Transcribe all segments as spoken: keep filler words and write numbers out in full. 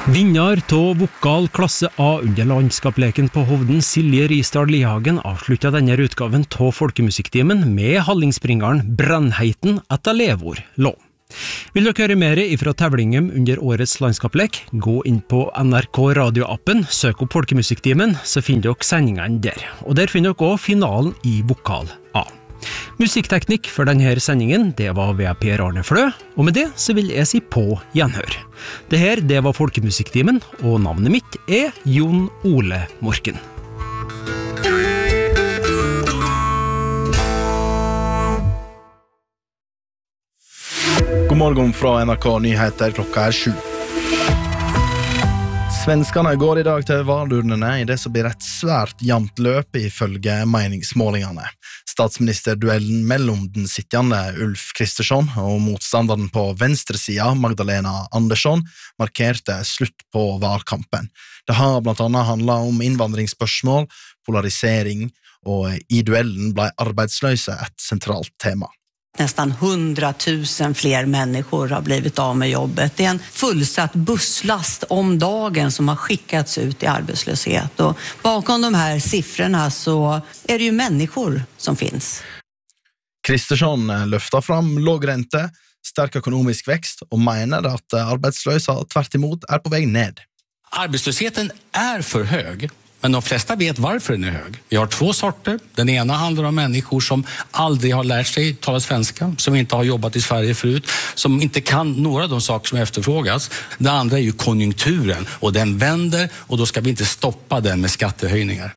Vinner av vokal klasse A under landskapleken på Hovden, Silje Risdal Lihagen, avsluttet denne utgaven av Folkemusikktimen med hallingspringeren Brennheiten etter levord lå. Vil dere høre mer ifra tevlingen under årets landskaplek? Gå inn på N R K radioappen, søk opp Folkemusikktimen, så finner dere sendingene der. Og der finner dere også finalen i vokal A. Musikkteknikk for denne sendingen, det var ved Per Arne Flø, og med det så vil jeg si på gjenhør. Det her, det var Folkemusikktimen, og navnet mitt er Jon Ole Morken. God morgen fra N R K Nyheter, klokka er sju. Svenskene går i dag til valurnene i det som blir et svært jevnt løp ifølge meningsmålingene. Statsministerduellen mellom den sittende Ulf Kristersson og motstanderen på venstresida Magdalena Andersson markerte slutt på valgkampen. Det har blant annet handlet om innvandringsspørsmål, polarisering, og i duellen ble arbeidsløse et sentralt tema. Nästan hundratusen fler människor har blivit av med jobbet. Det är en fullsatt busslast om dagen som har skickats ut i arbetslöshet. Och bakom de här siffrorna så är det ju människor som finns. Kristersson løfter fram låg rente, sterk ekonomisk växt och menar att arbetslösa tvärt emot är på väg ned. Arbetslösheten är för hög. Men de flesta vet varför den är hög. Vi har två sorter. Den ena handlar om människor som aldrig har lärt sig tala svenska, som inte har jobbat i Sverige förut, som inte kan några av de saker som efterfrågas. Det andra är ju konjunkturen, och den vänder, och då ska vi inte stoppa den med skattehöjningar.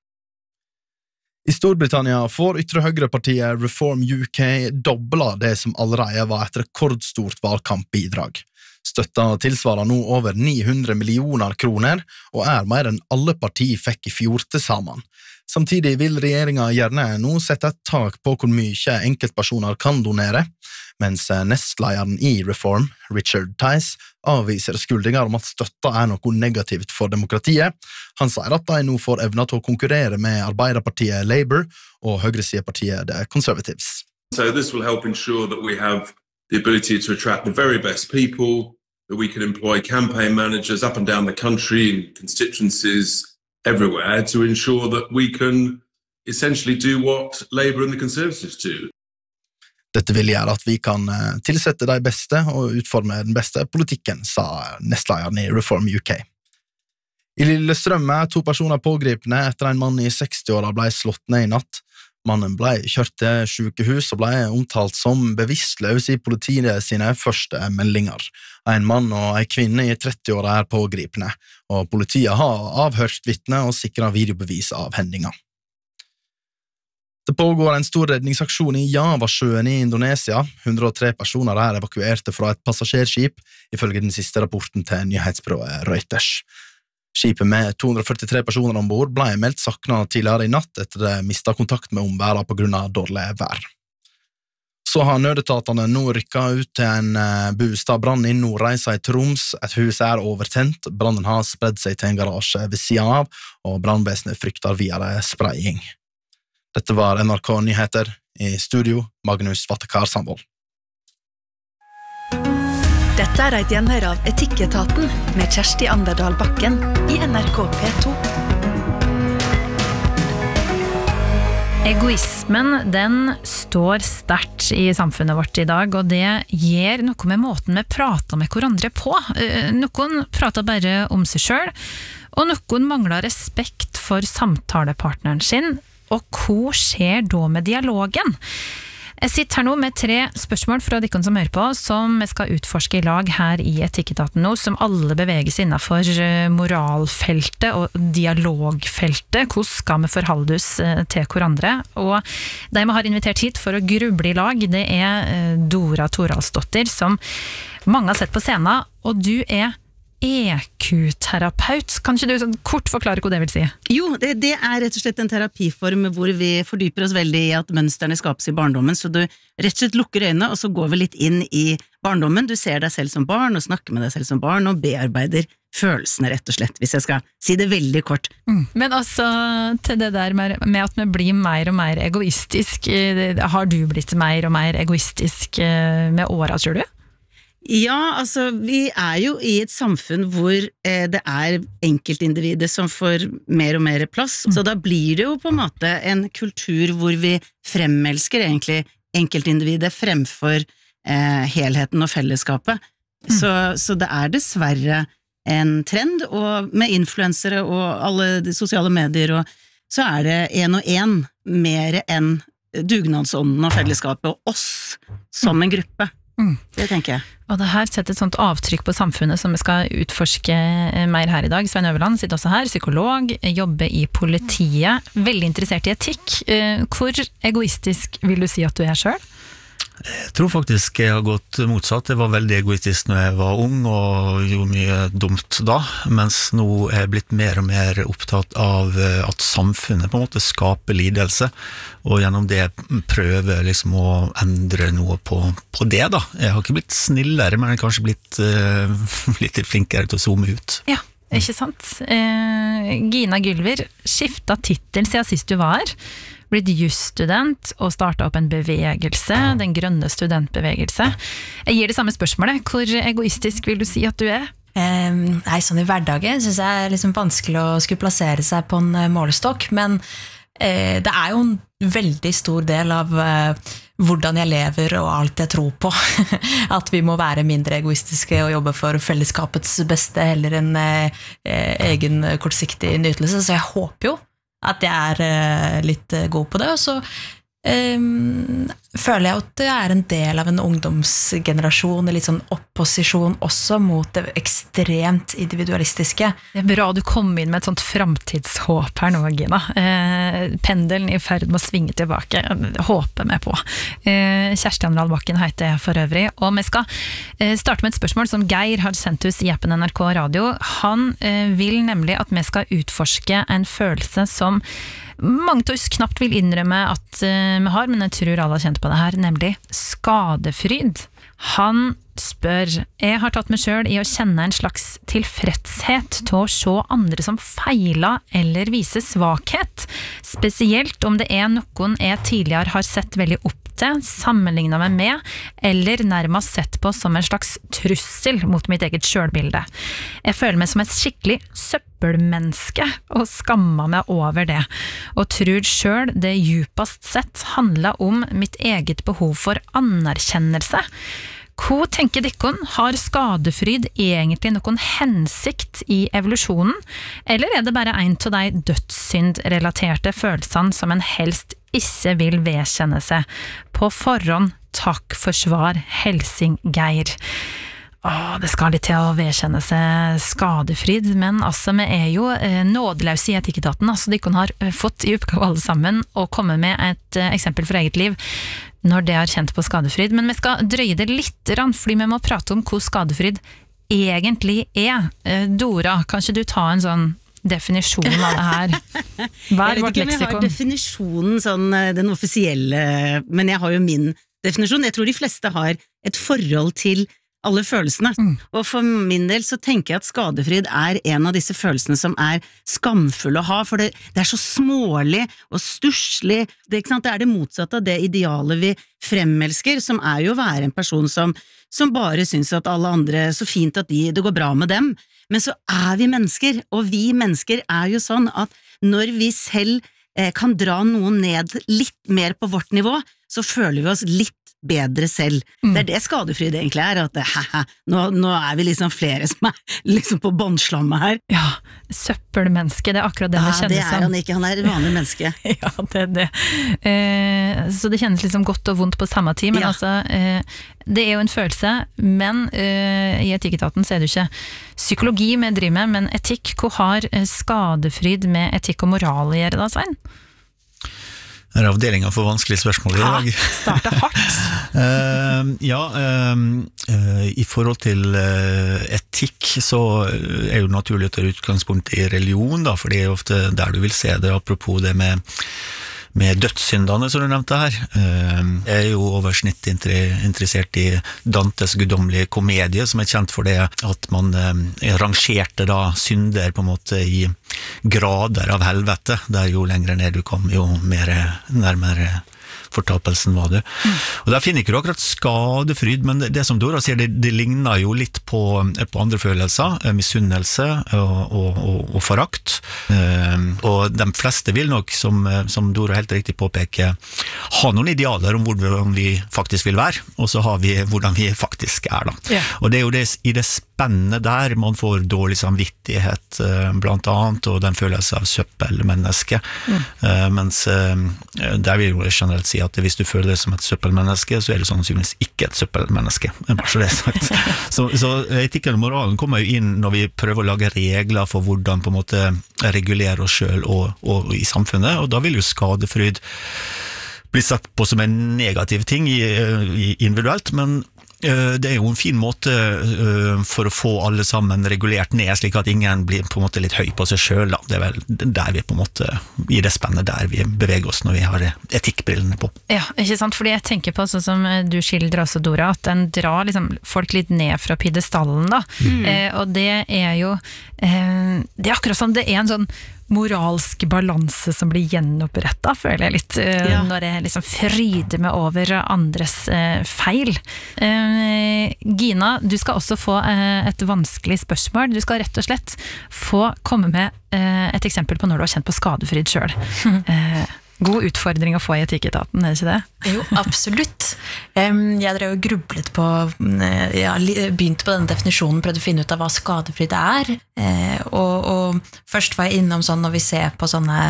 I Storbritannien får ytre høyrepartiet Reform U K dobbla det som allerede var et rekordstort valgkampbidrag. Støtta tilsvarer nå over ni hundre millioner kroner, og er mer enn alle partier fikk i fjor til sammen. Samtidig vil regjeringen gjerne nå sette et tak på hvor mye enkeltpersoner kan donere, mens nestlederen i Reform, Richard Tice, avviser skuldinger om at støtta er noe negativt for demokratiet. Han sier at de nå får evne til å konkurrere med Arbeiderpartiet Labour og høyresidepartiet The Conservatives. So this will help ensure that we have the ability to attract the very best people, that we can employ campaign managers up and down the country in constituencies everywhere to ensure that we can essentially do what Labour and the Conservatives do. Dette vil gjøre at vi kan tilsette de beste og utforme den beste politikken, sa nestlederen i Reform U K. I Lillestrøm er to personer pågripne etter en mann i seksti-åra ble slått ned i natt. Mannen ble kjørt til sykehus og ble omtalt som bevisstløs i politiet sine første meldinger. En mann og en kvinne i tretti-åra er pågripne, og politiet har avhørt vitne og sikret videobevis av hendinga. Det pågår en stor redningsaksjon i Javasjøen i Indonesia. hundre og tre personer er evakuerte fra et passasjerskip, ifølge den siste rapporten til nyhetsbyrået Reuters. Skipet med to hundre og førtitre personer ombord ble meldt saknet tidligere i natt etter det mistet kontakt med omverdenen på grunn av dårlig vær. Så har nødetatene nå rykket ut til en bostadbrann i Nordreisa i Troms. Et hus er overtent, brannen har spredd seg til en garasje ved siden av, og brannvesenet frykter videre spraying. Dette var N R K Nyheter, i studio Magnus Vattekar Sandvold. Dette er et gjenhør av Etikketaten med Kjersti Anderdal Bakken i N R K P to. Egoismen, den står sterkt i samfunnet vårt i dag, og det gir noe med måten vi prater med hverandre på. Noen prater bare om seg selv, og noen mangler respekt for samtalepartneren sin, og hva skjer da med dialogen? Jeg sitter her nå med tre spørsmål fra dere som hører på, som vi skal utforske i lag her i Etikketaten nå, som alle beveger seg innenfor moralfeltet og dialogfeltet. Hvordan skal vi forholde oss til hverandre? Og de vi har invitert hit for å gruble i lag, det er Dora Toralsdottir, som mange har sett på scenen, og du er E Q-terapeut. Kan ikke du kort forklare hva det vil si? Jo, det, det er rett og slett en terapiform hvor vi fordyper oss veldig i at mønsterne skapes i barndommen, så du rett og slett lukker øynene, og så går vi litt inn i barndommen. Du ser deg selv som barn, og snakker med deg selv som barn, og bearbeider følelsene rett og slett, hvis jeg skal si det veldig kort. Mm. Men altså, til det der med, med at vi blir mer og mer egoistisk, har du blitt mer og mer egoistisk med åra, tror du? Ja, altså vi er jo i et samfunn hvor eh, det er enkeltindividet som får mer og mer plass, mm. så da blir det jo på en måte en kultur hvor vi fremelsker egentlig enkeltindividet fremfor eh, helheten og fellesskapet. Mm. Så, så det er dessverre en trend, og med influensere og alle de sosiale medier, og, så er det en og en mer enn dugnadsånden og fellesskapet og oss som en gruppe. Mm. Det tenker jeg. Og det her setter et sånt avtrykk på samfunnet som vi skal utforske mer her i dag. Svein Øverland sitter også her, psykolog, jobber i politiet, veldig interessert i etikk. Hvor egoistisk vil du si at du er selv? Jeg tror faktisk jeg har gått motsatt. Jeg var veldig egoistisk når jeg var ung og gjorde mye dumt da, mens nå er jeg blitt mer og mer opptatt av at samfunnet på en måte skaper lidelse, og gjennom det prøver liksom å endre noe på, på det da. Jeg har ikke blitt snillere, men jeg har kanskje blitt uh, litt flinkere til å zoome ut. Ja, ikke sant? Eh, Gina Gylver, skiftet titel siden sist du var her. Blitt jusstudent og startet opp en bevegelse, den grønne studentbevegelse. Jeg gir det samme spørsmålet. Hvor egoistisk vil du si at du er? Eh, nei, sånn i hverdagen synes jeg er liksom vanskelig å skulle plassere seg på en målestokk, men eh, det er jo en veldig stor del av eh, hvordan jeg lever og alt jeg tror på. At vi må være mindre egoistiske og jobbe for fellesskapets beste heller enn eh, egen kortsiktig nytelse, så jeg håper jo at jeg er uh, litt uh, god på det, og så um, føler jeg at det er en del av en ungdomsgenerasjon, litt sånn opposisjon også mot det ekstremt individualistiske. Det er bra du kom inn med et sånt framtidshåp her nå, Gina. Eh, pendelen i ferd med å svinge tilbake. Håper meg på. Eh, Kjersti Anderdal Bakken heter jeg for øvrig, og vi skal eh, starte med et spørsmål som Geir har sendt oss i appen N R K Radio. Han eh, vil nemlig at vi skal utforske en følelse som mange av oss knapt vil innrømme at uh, vi har, men jeg tror alle har kjent på det her, nemlig skadefryd. Han spør, jeg har tatt meg selv i å kjenne en slags tilfredshet til å se andre som feiler eller viser svakhet, spesielt om det er noen jeg tidligere har sett veldig opp til, sammenlignet meg med, eller nærmest sett på som en slags trussel mot mitt eget selvbilde. Jeg føler meg som et skikkelig søppelmenneske og skammer meg over det, og tror selv det djupest sett handler om mitt eget behov for anerkjennelse. Hva tenker dikkon? Har skadefryd egentlig noen hensikt i evolusjonen, eller er det bare en av de dødssyndrelaterte følelsene som en helst ikke vil vedkjenne seg? På forhånd, takk for svar, Helsing Geir. Åh, det skal litt til å vedkjenne seg skadefryd, men altså, vi er jo eh, nådeløse i etikketaten, altså de kan ha fått i oppgave alle sammen å komme med et eh, eksempel fra eget liv når det har kjent på skadefryd, men vi skal drøye det litt, fordi vi må prate om hva skadefryd egentlig er. Eh, Dora, kan ikke du ta en sånn definisjon av det her? Hva er vårt leksikon? Jeg vet ikke om jeg har definisjonen, sånn, den offisielle, men jeg har jo min definisjon. Jeg tror de fleste har et forhold til alle følelsene. Mm. Og for min del så tenker jeg at skadefryd er en av disse følelsene som er skamfulle å ha, for det, det er så smålig og stusslig. Det, ikke sant? Det er det motsatte av det idealet vi fremelsker, som er jo å være en person som, som bare synes at alle andre, så fint at de, det går bra med dem. Men så er vi mennesker, og vi mennesker er jo sånn at når vi selv eh, kan dra noen ned litt mer på vårt nivå, så føler vi oss litt bedre selv. Mm. Det er det skadefryd egentlig er, at det, haha, nå, nå er vi liksom flere som er liksom på båndslammet her. Ja, søppelmenneske, det er akkurat det ja, det kjennes som. Ja, det er han ikke, han er et vanlig menneske. Ja, det er det. Eh, så det kjennes liksom godt og vondt på samme tid, men ja. altså, eh, det er jo en følelse, men eh, i etikketaten så er det jo ikke psykologi vi driver med, men etikk. Hva har skadefryd med etikk og moral å gjøre da, Svein? Det er avdelingen for vanskelige spørsmål i dag. Ja, startet hardt. uh, ja, uh, uh, i forhold til uh, etikk så er jo naturlig å ta utgangspunkt i religion, da, for det er jo ofte der du vil se det, apropos det med med dødssyndene som du nevnte her. Jeg er jo over snitt interessert i Dantes guddommelige komedie, som er kjent for det at man rangerte da synder på en måte i grader av helvete, der jo lengre ned du kom, jo mer nærmere fortapelsen var det. Mm. Og der finner ikke du akkurat skadefryd, men det, det som Dora sier, det, det ligner jo litt på, på andre følelser, misunnelse og, og, og, og forakt. Uh, og de fleste vil nok, som, som Dora helt riktig påpeker, ha noen idealer om hvordan vi faktisk vil være, og så har vi hvordan vi faktisk er da. Yeah. Og det er jo det, i det spennende der man får dårlig samvittighet blant annet, og den følelse av søppelmenneske. Mm. Uh, mens uh, der vil jeg generelt si at hvis du føler det som et søppelmenneske, så er det sannsynligvis ikke et søppelmenneske. Bare så det er sagt. så, så etikken og moralen kommer jo inn når vi prøver å lage regler for hvordan på en måte regulere oss selv og, og i samfunnet, og da vil jo skadefryd bli sett på som en negativ ting i, i individuelt, men det er jo en fin måte for å få alle sammen regulert ned, slik at ingen blir på en måte litt høy på seg selv. Da. Det er vel der vi på en måte, i det spennet der vi beveger oss når vi har etikkbrillene på. Ja, ikke sant? Fordi jeg tenker på, sånn som du skildrer også, Dora, at den drar liksom folk litt ned fra piedestallen da. Mm. Eh, og det er jo, eh, det er akkurat som det er en sånn moralsk balanse som blir gjenopprettet, føler jeg litt, ja. Når jeg liksom fryder meg over andres eh, feil. Eh, Gina, du skal også få eh, et vanskelig spørsmål. Du skal rett og slett få komme med eh, et eksempel på når du har kjent på skadefryd selv. eh, God utfordring å få i etikketaten, er det ikke det? Jo, absolutt. Jeg drev og grublet på, jeg begynte på denne definisjonen, prøvde å finne ut av hva skadefryd er, og, og først var jeg innom sånn når vi ser på sånne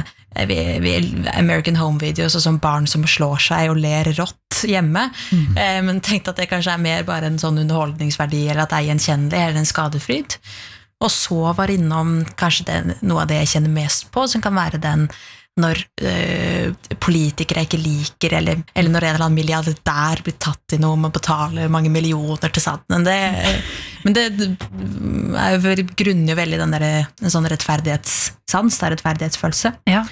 American Home Videos og sånn barn som slår seg og ler rått hjemme, mm. men tenkte at det kanskje er mer bare en sånn underholdningsverdi, eller at det er gjenkjennelig, eller en skadefryd. Og så var innom kanskje det, noe av det jeg kjenner mest på, som kan være den når øh, politikere ikke liker, eller, eller når en eller annen milliardær blir tatt i noe med å betale mange millioner til staten. Det, men det er jo grunner jo veldig den der, en sånn rettferdighetssans, det er rettferdighetsfølelse. Ja.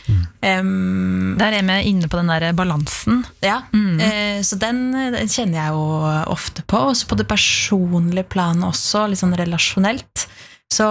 Um, der er vi inne på den der balansen. Ja, mm. eh, så den, den kjenner jeg jo ofte på, også på det personlige planet også, litt sånn relasjonelt. Så,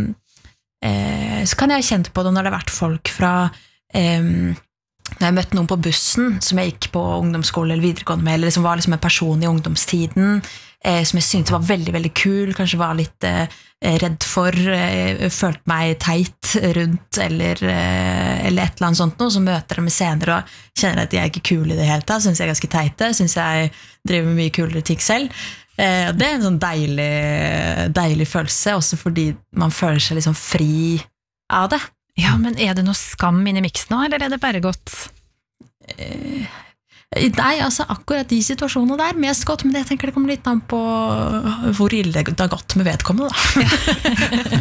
eh, så kan jeg ha kjent på det når det har vært folk fra Um, når jeg møtte noen på bussen som jeg gikk på ungdomsskole eller videregående med, eller liksom var liksom en person i ungdomstiden eh, som jeg syntes var veldig, veldig kul, kanskje var litt eh, redd for, eh, følte meg teit rundt, eller, eh, eller et eller annet sånt noe, så møter jeg meg senere og kjenner at jeg er ikke kul i det hele tatt, synes jeg er ganske teite, synes jeg driver med mye kulere ting selv. Eh, det er en sånn deilig, deilig følelse, også fordi man føler seg liksom fri av det. Ja, men er det noe skam inni miksen nå, eller er det bare godt? Eh, nei, altså akkurat de situasjonene der, mest godt, men jeg tenker det kommer litt an på hvor ille det har gått med vedkommende, da.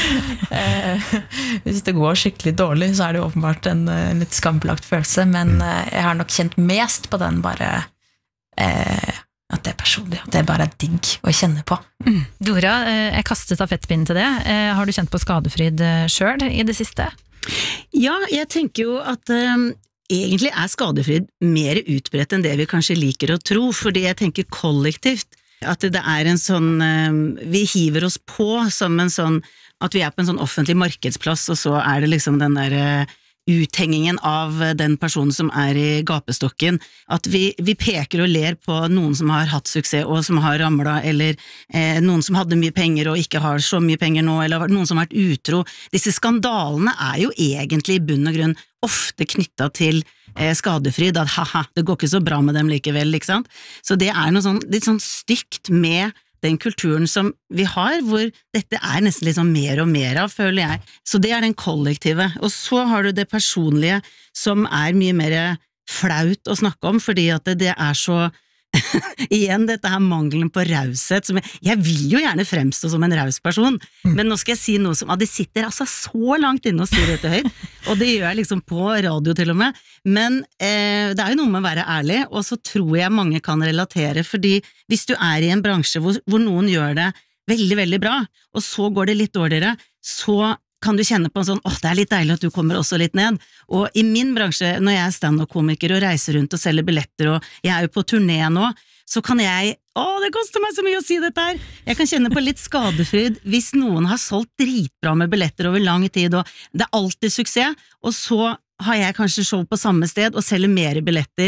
eh, hvis det går skikkelig dårlig, så er det jo åpenbart en, en litt skambelagt følelse, men eh, jeg har nok kjent mest på den bare... Eh, at det er personlig, at det bare er digg å kjenne på. Mm. Dora, jeg kastet stafettpinnen til det. Har du kjent på skadefryd selv i det siste? Ja, jeg tenker jo at um, egentlig er skadefryd mer utbredt enn det vi kanskje liker å tro, fordi jeg tenker kollektivt at det er en sånn, um, vi hiver oss på som en sånn, at vi er på en sånn offentlig markedsplass, og så er det liksom den der uh, uthengingen av den personen som er i gapestokken, at vi, vi peker og ler på noen som har hatt suksess og som har ramlet, eller eh, noen som hadde mye penger og ikke har så mye penger nå, eller noen som har vært utro. Disse skandalene er jo egentlig i bunn og grunn ofte knyttet til eh, skadefryd, at haha, det går ikke så bra med dem likevel, ikke sant? Så det er noe sånn, litt sånn stygt med den kulturen som vi har, hvor dette er nesten liksom mer og mer av, føler jeg. Så det er den kollektive. Og så har du det personlige, som er mye mer flaut å snakke om, fordi at det, det er så igjen dette her mangelen på raushet, som jeg, jeg vil jo gjerne fremstå som en raus person, mm. men nå skal jeg si noe som, ah, det sitter altså så langt inne og sier dette høyt, og det gjør jeg liksom på radio til og med, men eh, det er jo noe med å være ærlig, og så tror jeg mange kan relatere, fordi hvis du er i en bransje hvor, hvor noen gjør det veldig, veldig bra, og så går det litt dårligere, så kan du kjenne på en sånn, åh, det er litt deilig at du kommer også litt ned. Og i min bransje, når jeg er stand-up-komiker og reiser rundt og selger billetter, og jeg er jo på turné nå, så kan jeg, åh, det koster meg så mye å si dette her, jeg kan kjenne på litt skadefryd hvis noen har solgt dritbra med billetter over lang tid, og det er alltid suksess, og så har jeg kanskje show på samme sted og selger mer billetter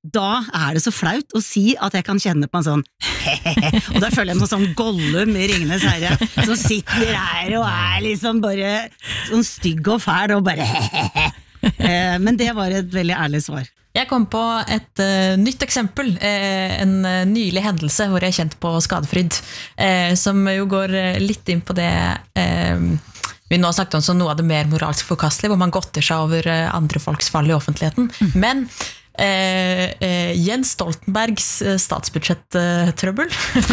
da er det så flaut å si at jeg kan kjenne på en sånn og da føler jeg meg sånn Gollum i Ringenes herre, som sitter her og er liksom bare sånn stygg og fæl og bare men det var et veldig ærlig svar. Jeg kom på et uh, nytt eksempel, uh, en uh, nylig hendelse hvor jeg kjente på skadefryd, uh, som jo går uh, litt inn på det uh, vi nå har snakket om som noe av det mer moralsk forkastelige, hvor man godter seg over uh, andre folks fall i offentligheten. Mm. Men Eh, eh, Jens Stoltenbergs eh, statsbudsjettrøbbel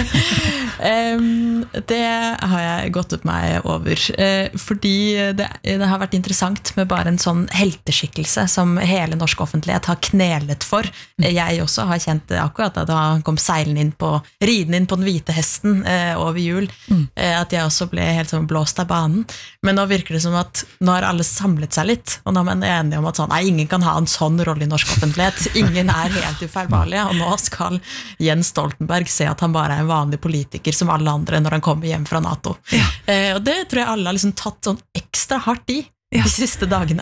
eh, det har jeg gått opp meg over eh, fordi det, det har vært interessant med bare en sånn helteskikkelse som hele norsk offentlighet har knelet for. eh, jeg også har kjent akkurat da han kom seilen inn på riden inn på den hvite hesten eh, over jul, mm. eh, at jeg også ble helt sånn blåst av banen, men nå virker det som at nå har alle samlet seg litt, og nå er man enige om at sånn, nei, ingen kan ha en sånn rolle i norsk offentlighet. Ingen er helt ufeilbarlige, og nå skal Jens Stoltenberg se at han bare er en vanlig politiker som alle andre når han kommer hjem fra NATO. Ja. Eh, og det tror jeg alle har liksom tatt sånn ekstra hardt i ja. de siste dagene,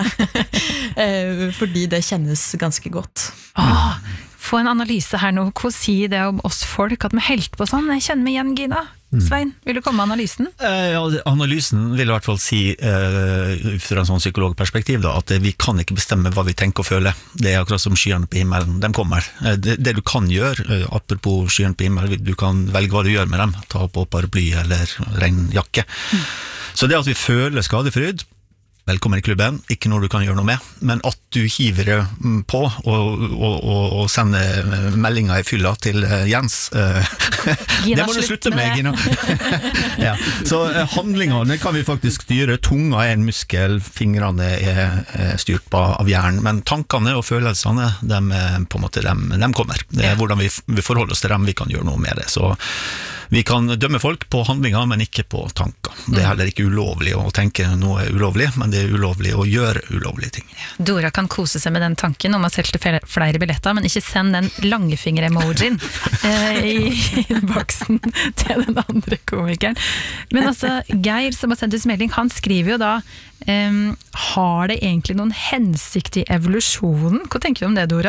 eh, fordi det kjennes ganske godt. Åh, få en analyse her nå. Hva sier det om oss folk at vi helt på sånn? Jeg kjenner meg igjen, Gina. Svein, vil du komme med analysen? Eh, ja, analysen vil i hvert fall si eh, fra en sånn psykologperspektiv da, at vi kan ikke bestemme hva vi tenker og føler. Det er akkurat som skyene på himmelen, de kommer. Eh, det, det du kan gjøre, eh, apropos skyene på himmelen, du kan velge hva du gjør med dem, ta på paraply eller regnjakke. Mm. Så det at vi føler skadefryd, velkommen i klubben, ikke noe du kan gjøre noe med, men at du hiver det på og, og, og, og sender meldinger i fylla til Jens, det må du slutte med, Gina. ja. Så handlingene kan vi faktisk styre, tunga er en muskel, fingrene er styrt på av jern, men tankene og følelsene, de, på en måte, de, de kommer. Det er hvordan vi, vi forholder oss til dem, vi kan gjøre noe med det, så vi kan dømme folk på handlinger, men ikke på tanker. Det er heller ikke ulovlig å tenke noe er ulovlig, men det er ulovlig å gjøre ulovlige ting. Dora kan kose seg med den tanken om å selge flere billetter, men ikke send den langefinger-emojien eh, i boksen til den andre komikeren. Men altså, Geir som har sendt ut melding, han skriver jo da eh, har det egentlig noen hensikt i evolusjonen? Hva tenker du om det, Dora?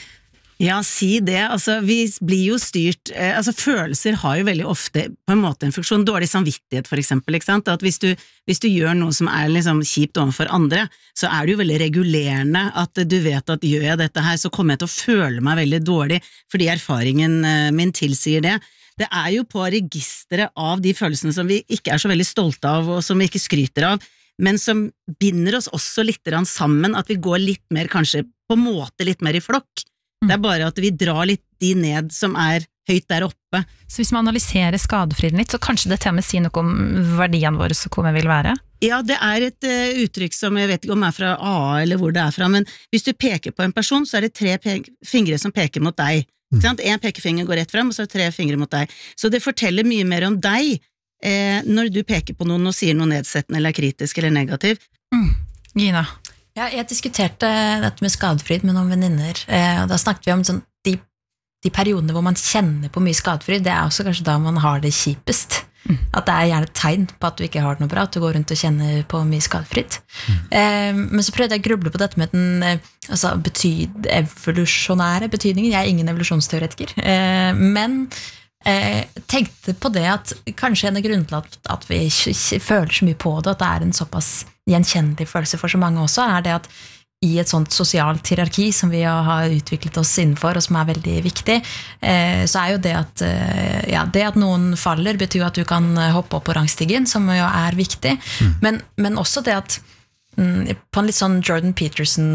Ja, si det. Altså, vi blir jo styrt, eh, altså følelser har jo veldig ofte på en måte en funksjon, dårlig samvittighet for eksempel, ikke sant? At hvis du, hvis du gjør noe som er liksom kjipt overfor andre, så er det jo veldig regulerende at du vet at gjør jeg dette her, så kommer jeg til å føle meg veldig dårlig, fordi erfaringen eh, min tilsier det. Det er jo på registeret av de følelsene som vi ikke er så veldig stolte av, og som vi ikke skryter av, men som binder oss også litt sammen, at vi går litt mer, kanskje på en måte litt mer i flokk. Det er bare at vi drar litt de ned som er høyt der oppe. Så hvis man analyserer skadefriden litt, så kanskje det til og med sier noe om verdiene våre så hvor vi vil være? Ja, det er et uh, uttrykk som jeg vet ikke om er fra A A eller hvor det er fra, men hvis du peker på en person, så er det tre pe- fingre som peker mot deg. Mm. En pekefinger går rett frem, og så er det tre fingre mot deg. Så det forteller mye mer om deg eh, når du peker på noen og sier noe nedsettende eller kritisk eller negativ. Mm. Gina? Ja, jeg diskuterte dette med skadefryd med noen venninner, og da snakket vi om sånn, de, de periodene hvor man kjenner på mye skadefryd, det er også kanskje da man har det kjipest. Mm. At det er gjerne et tegn på at du ikke har det noe bra, at du går rundt og kjenner på mye skadefryd. Mm. Eh, men så prøvde jeg å gruble på dette med den altså, betyd, evolusjonære betydningen. Jeg er ingen evolusjonsteoretiker, eh, men eh, tenkte på det at kanskje en av grunnen til at, at vi føler så mye på det, at det er en såpass gjenkjennelig følelse for så mange også, er det at i et sånt sosialt hierarki som vi har utviklet oss innenfor, og som er veldig viktig, eh, så er jo det at, eh, ja, det at noen faller betyr at du kan hoppe opp på rangstigen, som jo er viktig, mm. men, men også det at på en litt sånn Jordan Peterson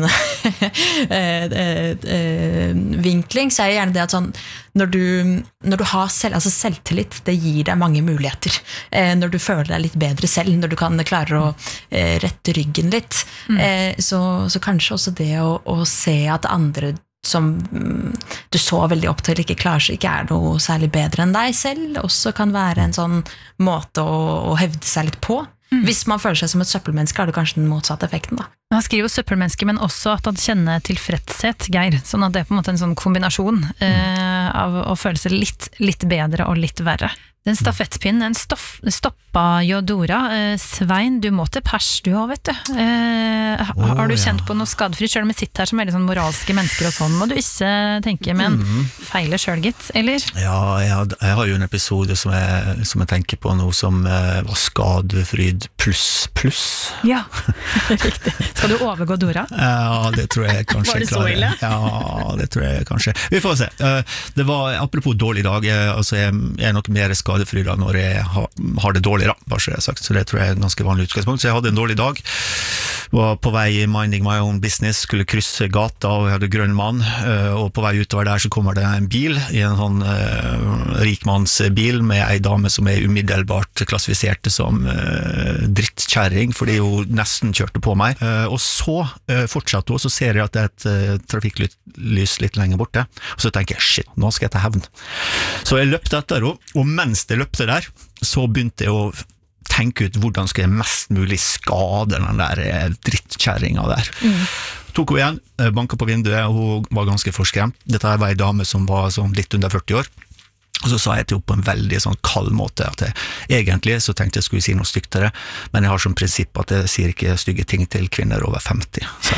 vinkling, så er det gjerne det at sånn, når du, når du har selv, altså selvtillit, det gir deg mange muligheter. Når du føler deg litt bedre selv, når du kan klare å rette ryggen litt, mm. så, så kanskje også det å, å se at andre som du så veldig opp til ikke klarer seg, ikke er noe særlig bedre enn deg selv, også kan være en sånn måte å, å hevde seg litt på. Mm. Hvis man føler seg som et søppelmenneske, har du kanskje den motsatte effekten da. Han skriver jo søppelmenneske, men også at han kjenner tilfredshet, Geir, sånn at det er på en måte en sånn kombinasjon eh, av å føle seg litt, litt bedre og litt verre. Den stafettpinnen, den stoff, stoppa jo Dora. Eh, Svein, du må til pers du også, vet du. Eh, oh, har du kjent ja. på noe skadefri, selv om vi sitter her som veldig sånn moralske mennesker og sånn, må du ikke tenke, men mm. feile selv, gitt, eller? Ja, jeg, jeg har jo en episode som jeg, som jeg tenker på nå, som eh, var skadefryd pluss pluss. Ja, riktig. Skal du overgå Dora? Ja, det tror jeg kanskje. Var det så ille? Ja, det tror jeg kanskje. Vi får se. Uh, det var, apropos dårlig dag, jeg, altså jeg, jeg er nok mer skadefri da når jeg har, har det dårlig da, bare så jeg har sagt, så det tror jeg er et ganske vanlig utgangspunkt. Så jeg hadde en dårlig dag, var på vei minding my own business, skulle krysse gata, og jeg hadde grønn mann, uh, og på vei utover der så kommer det en bil, i en sånn uh, rikmannsbil, med ei dame som er umiddelbart klassifisert som uh, drittkjerring, fordi hun nesten kjørte på meg, uh, og så uh, fortsatte hun, så ser jeg at det er et uh, trafikklys litt lenger borte, og så tenker jeg, shit, nå skal jeg ta hevn. Så jeg løpte etter henne, og mens jeg løpte der, så begynte jeg å tenke ut hvordan skal jeg mest mulig skade den der drittkjerringa der. Mm. Tok henne igjen, banket på vinduet, og hun var ganske forskremt. Dette var en dame som var sånn litt under førti år. Og så sa jeg til henne på en veldig sånn kald måte at jeg, egentlig så tenkte jeg skulle si noe stygt til det, men jeg har som prinsipp at jeg sier ikke stygge ting til kvinner over femti. Så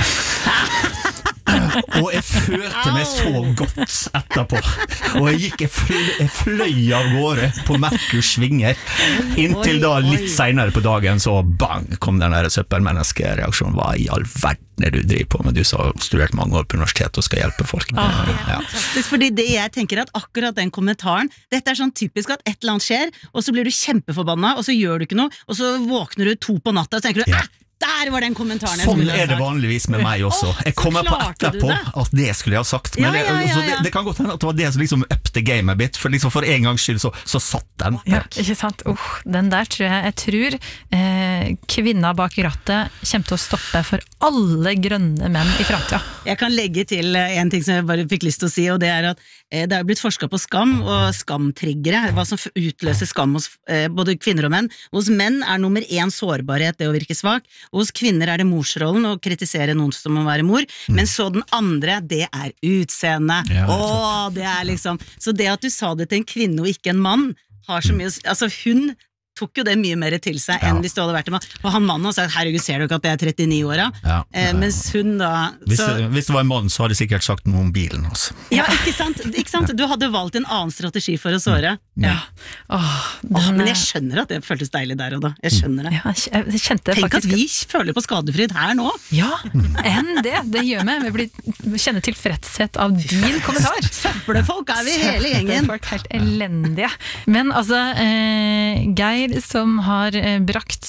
og jeg følte meg så godt etterpå, og jeg gikk, jeg fløy, jeg fløy av gårde på Merkurs svinger, inntil da litt senere på dagen så bang, kom den der søppelmenneskereaksjonen. Hva i all verden er du driver på med? Du har studert mange år på universitet og skal hjelpe folk. Ah, ja. Fantastisk, fordi det jeg tenker at akkurat den kommentaren, dette er sånn typisk at et eller annet skjer, og så blir du kjempeforbanna, og så gjør du ikke noe, og så våkner du to på natta, og så tenker du, ja. Der var den kommentaren jeg sånn skulle ha sagt. Er det vanligvis med meg også. Jeg kommer på etterpå at det skulle jeg ha sagt, men ja, ja, ja, ja. Det, det, det kan godt hende at det var det som liksom uppte gamet bit, for liksom for en gangs skyld så, så satt den. Ja, ikke sant? Uh, den der tror jeg, jeg tror eh, kvinna bak rattet kommer til å stoppe for alle grønne menn i fremtiden. Jeg kan legge til en ting som jeg bare fikk lyst til å si, og det er at eh, det er blitt forsket på skam og skamtriggere, hva som utløser skam hos eh, både kvinner og menn. Hos menn er nummer én sårbarhet, det å virke svak. Hos kvinner er det morsrollen å kritisere noen som må være mor, mm. men så den andre, det er utseende. Ja, Åh, det er liksom, så det at du sa det til en kvinne og ikke en mann, har så mye, altså hun tok jo det mye mer til seg enn ja. Hvis du hadde vært en mann. Og han mannen sa, herregud, ser du ikke at det er trettini år? Ja. Eh, mens hun da... Hvis, så, det, hvis det var en mann, så hadde jeg sikkert sagt noe om bilen også. Ja, ikke sant? Ikke sant? Du hadde valgt en annen strategi for å såre. Ja. Åh, Åh, men jeg skjønner at det føltes deilig der og da. Jeg skjønner det. Ja, jeg kjente Tenk faktisk... at vi føler på skadefryd her nå. Ja, enn det. Det gjør meg. Vi blir kjenner tilfredshet av din kommentar. Søppelfolk er vi hele gjengen. Søppelfolk helt elendige. Men altså, eh, Geir som har brakt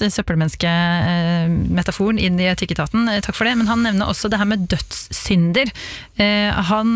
søppelmenneske-metaforen inn i etikketaten, takk for det, men han nevner også det her med dødssynder. Han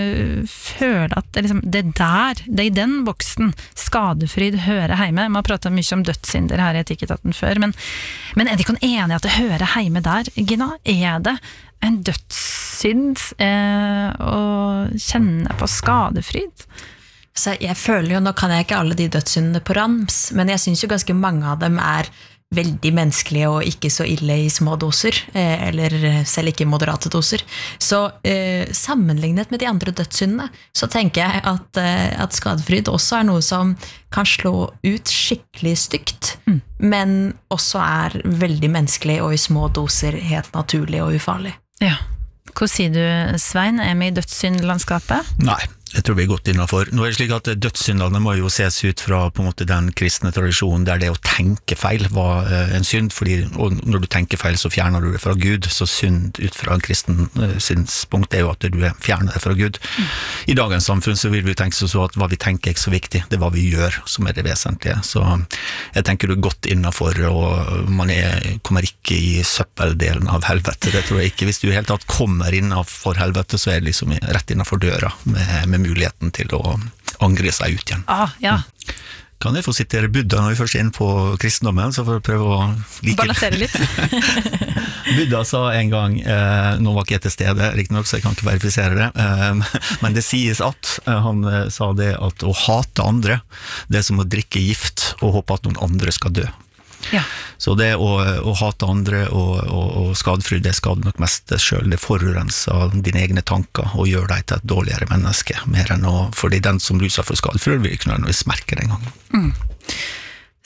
føler at det, liksom, det der, det er i den boksen skadefryd hører hjemme. Man har pratet mye om dødssynder her i etikketaten før, men, men er det ikke enig at det hører hjemme der, Gina? Er det en dødssynd eh, å kjenne på skadefryd? Så jeg føler jo, nå kan jeg ikke alle de dødssyndene på rams, men jeg synes jo ganske mange av dem er veldig menneskelige og ikke så ille i små doser, eller selv ikke i moderate doser. Så eh, sammenlignet med de andre dødssyndene, så tenker jeg at, eh, at skadefryd også er noe som kan slå ut skikkelig stygt, mm. men også er veldig menneskelig og i små doser helt naturlig og ufarlig. Ja. Hva sier du, Svein? Er vi i dødssyndlandskapet? Nei. Jeg tror vi er godt innenfor. Nå er det slik at dødssyndene må jo ses ut fra på en måte den kristne tradisjonen der det å tenke feil var en synd, fordi og når du tenker feil så fjerner du det fra Gud, så synd ut fra en kristen synspunkt er jo at du fjerner det fra Gud. Mm. I dagens samfunn så vil vi tenke så at hva vi tenker er ikke så viktig, det er hva vi gjør som er det vesentlige. Så jeg tenker du er godt innenfor, og man er, kommer ikke i søppeldelen av helvete, det tror jeg ikke. Hvis du helt tatt kommer innenfor helvete, så er det liksom rett innenfor døra med, med muligheten til å angre seg ut igjen. Ah, ja. Kan jeg få sitere Buddha når vi først er inne på kristendommen, så får jeg prøve å like balansere litt. Buddha sa en gang, eh, nå var ikke jeg til stede, riktig nok, så jeg kan ikke verifisere det, eh, men det sies at, eh, han eh, sa det at å hate andre, det er som å drikke gift og håpe at noen andre skal dø. Ja. Så det å, å hate andre og, og, og skadefryd, det skader nok mest deg selv, det forurenser dine egne tanker og gjør deg til et dårligere menneske, mer enn å, fordi den som lyser for skadefryd vil ikke nødvendigvis merke det en gang. Mm.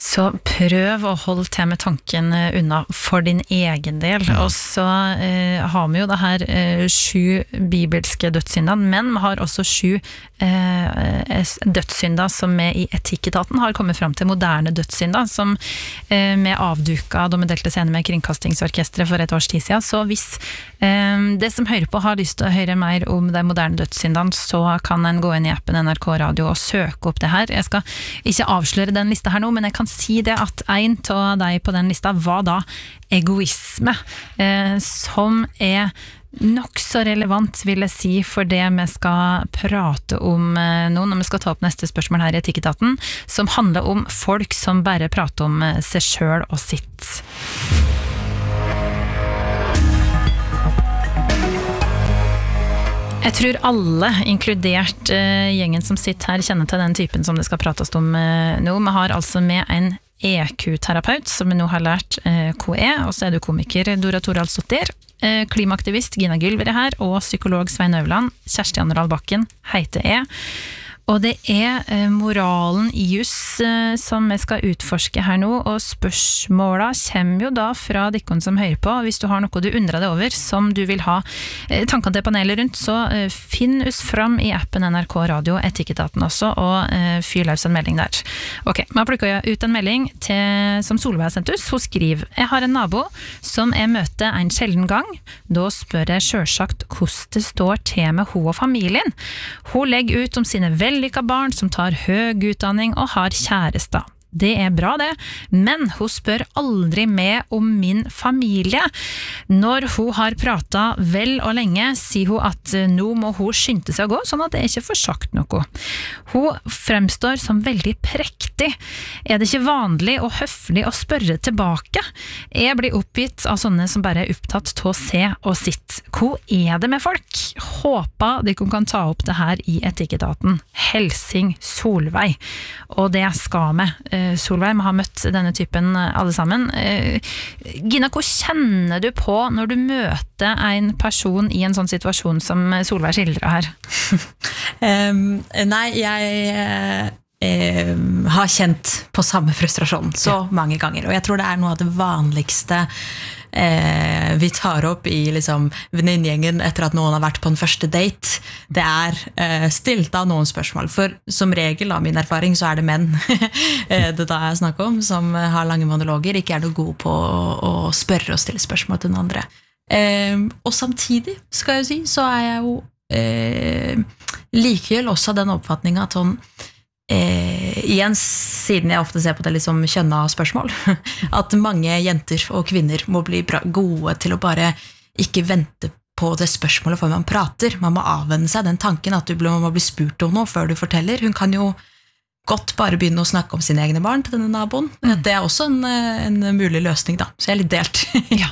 Så prøv å holde til med tanken unna for din egen del. Og så eh, har vi jo det her eh, sju bibelske dødssyndene, men vi har også sju eh, dødssynder som vi i Etikketaten har kommet fram til moderne dødssynder, som eh, vi avduka da vi delte scene med Kringkastingsorkestret for et års tid siden. Så hvis eh, det som hører på har lyst til å høre mer om de moderne dødssyndene, så kan en gå inn i appen N R K Radio og søke opp det her. Jeg skal ikke avsløre den lista her nå, men jeg kan si det at en av deg på den lista var da egoisme, eh, som er nok så relevant, vil jeg si, for det vi skal prate om eh, nå, når vi skal ta opp neste spørsmål her i Etikketaten, som handler om folk som bare prater om eh, seg selv og sitt. Jeg tror alle, inkludert uh, gjengen som sitter her, kjenner til den typen som det skal prates om uh, nå. Vi har altså med en E Q-terapeut, som vi nå har lært uh, hva er, og så er du komiker Dora Toralsdottir, uh, klimaaktivist Gina Gylver er her, og psykolog Svein Øverland, Kjersti Anderdal Bakken, heiter jeg. Og det er eh, moralen i juss eh, som vi skal utforske her nå, og spørsmåla kommer jo da fra dikkon som hører på. Hvis du har noe du undrer deg over, som du vil ha eh, tankene til panelet rundt, så eh, finn oss fram i appen N R K Radio, Etikketaten også, og eh, fyr løs en melding der. Ok, nå plukker jeg ut en melding til, som Solveig har sendt oss. Hun skriver: jeg har en nabo som jeg møter en sjelden gang. Da spør jeg selvsagt hvordan det står til med hun og familien. Hun legger ut om sine vel vellykka barn som tar høg utdanning og har kjærester. Det er bra det, men hun spør aldri med om min familie. Når hun har pratet vel og lenge, sier hun at nå må hun skynde seg å gå, sånn at jeg ikke får sagt noe. Hun fremstår som veldig prektig. Er det ikke vanlig og høflig å spørre tilbake? Jeg blir oppgitt av sånne som bare er opptatt til å se og sitt. Hva er det med folk? Håper de kan ta opp det her i Etikketaten. Helsing Solveig. Og det skal vi. Solveig, vi har møtt denne typen alle sammen. Gina, hva kjenner du på når du møter en person i en sånn situasjon som Solveig skildrer her? um, nei, jeg uh, har kjent på samme frustrasjon så ja. mange ganger, og jeg tror det er noe av det vanligste Eh, vi tar opp i liksom, venninnegjengen etter at noen har vært på en første date. Det er eh, stilt av noen spørsmål, for som regel av min erfaring så er det menn det da jeg snakker om, som har lange monologer, ikke er noe god på å, å spørre og stille spørsmål til den andre. Eh, og samtidig, skal jeg si, så er jeg jo eh, likevel også den oppfatningen at sånn Eh, igjen, siden jeg ofte ser på det liksom kjønna spørsmål, at mange jenter og kvinner må bli bra, gode til å bare ikke vente på det spørsmålet før man prater. Man må avvenne seg den tanken at du må bli spurt om noe før du forteller. Hun kan jo godt bare begynne å snakke om sine egne barn til denne naboen. Mm. Det er også en, en mulig løsning da, så jeg er litt delt. Ja.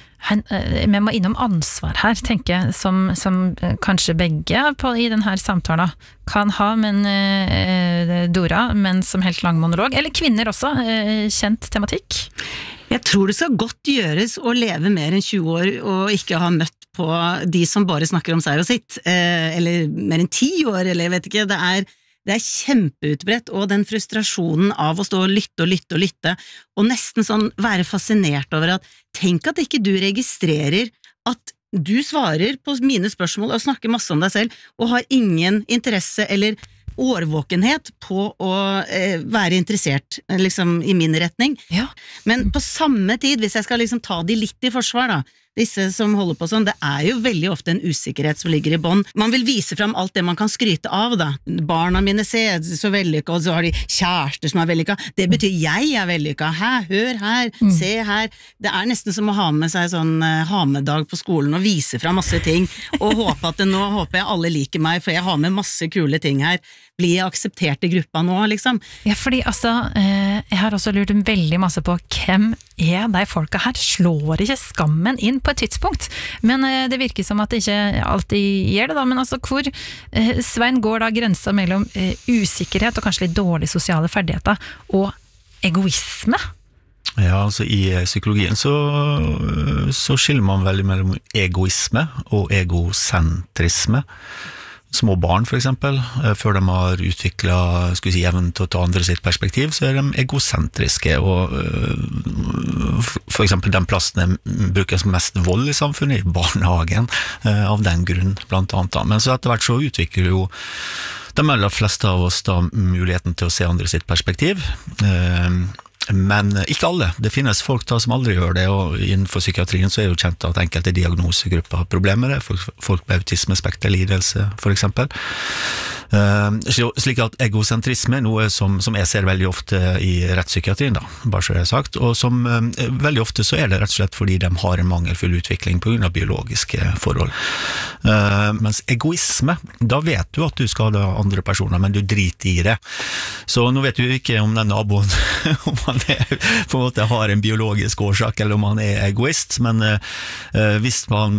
Vi må innom ansvar her, tenker jeg, som, som kanskje begge på, i denne samtalen kan ha, men eh, Dora, men som helt lang monolog, eller kvinner også, eh, kjent tematikk. Jeg tror det skal godt gjøres å leve mer enn tjue år og ikke ha møtt på de som bare snakker om seg og sitt, eh, eller mer enn ti år, eller jeg vet ikke, det er Det er kjempeutbredt, og den frustrasjonen av å stå og lytte og lytte og lytte, og nesten sånn være fascinert over at, tenk at ikke du registrerer at du svarer på mine spørsmål og snakker masse om deg selv, og har ingen interesse eller årvåkenhet på å eh, være interessert liksom, i min retning. Ja. Men på samme tid, hvis jeg skal liksom, ta de litt i forsvar da, disse som holder på sånn, det er jo veldig ofte en usikkerhet som ligger i bånd. Man vil vise frem alt det man kan skryte av da. Barna mine ser så vellykka, og så har de kjærester som er vellykka. Det betyr jeg er vellykka. Hæ, hør her, mm. se her. Det er nesten som å ha med seg sånn uh, ha-med-dag på skolen og vise frem masse ting, og håpe at det nå håper jeg alle liker meg, for jeg har med masse kule ting her. Blir jeg akseptert i gruppa nå, liksom? Ja, fordi altså, uh, jeg har også lurt veldig masse på hvem er de folka her? Slår ikke skammen inn på et tidspunkt? Men uh, det virker som at det ikke alltid gjør det da, men altså hvor uh, Svein går da grensa mellom uh, usikkerhet og kanskje litt dårlige sosiale ferdigheter og egoisme? Ja, altså i psykologien så, så skiller man veldig mellom egoisme og egosentrisme. små barn for eksempel, før de har utviklet, skal vi si, evnen til å ta andre sitt perspektiv, så er de egosentriske, og for eksempel den plassen det brukes mest vold i samfunnet, i barnehagen, av den grunn, blant annet. Men så etter hvert så utvikler jo de aller fleste av oss da muligheten til å se andre sitt perspektiv, men ikke alle. Det finnes folk da som aldri gjør det, og innenfor psykiatrien så er jo kjent at enkelte diagnosegrupper har problemer med det, folk med autismespekterlidelse for eksempel. Slik at egosentrisme er noe som, som jeg ser veldig ofte i rettspsykiatrien da, bare så det er sagt, og som veldig ofte så er det rett og slett fordi de har en mangelfull utvikling på grunn av biologiske forhold. Mens egoisme, da vet du at du skal ha andre personer, men du driter i det. Så nå vet du ikke om den naboen om han er, på en måte har en biologisk årsak, eller om han er egoist, men uh, hvis man